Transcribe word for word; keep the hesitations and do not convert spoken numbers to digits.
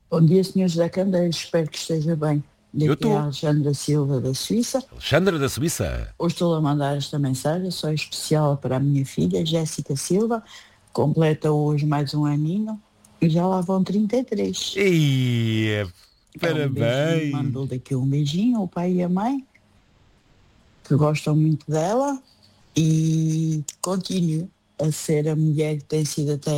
Bom dia, senhores da Câmara, espero que esteja bem. Eu Daqui é a estou. Alexandra Silva da Suíça. Alexandra da Suíça. Hoje estou a mandar esta mensagem, só especial para a minha filha, Jéssica Silva, completa hoje mais um aninho e já lá vão trinta e três. E É um beijinho, parabéns. mandou daqui um beijinho, o pai e a mãe, que gostam muito dela e continue a ser a mulher que tem sido até